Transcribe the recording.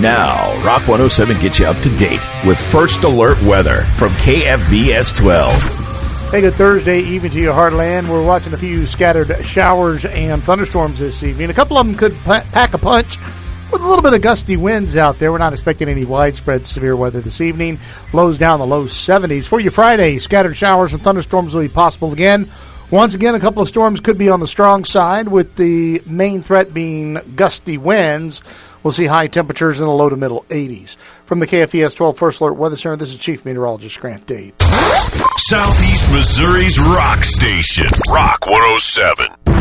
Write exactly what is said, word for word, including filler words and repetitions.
Now, Rock one oh seven gets you up to date with First Alert Weather from K F V S twelve. Hey, good Thursday evening to you, Heartland. We're watching a few scattered showers and thunderstorms this evening. A couple of them could p- pack a punch with a little bit of gusty winds out there. We're not expecting any widespread severe weather this evening. Lows down the low seventies. For you Friday, scattered showers and thunderstorms will be possible again. Once again, a couple of storms could be on the strong side, with the main threat being gusty winds. We'll see high temperatures in the low to middle eighties. From the K F V S twelve First Alert Weather Center, this is Chief Meteorologist Grant Dave. Southeast Missouri's rock station, Rock one oh seven.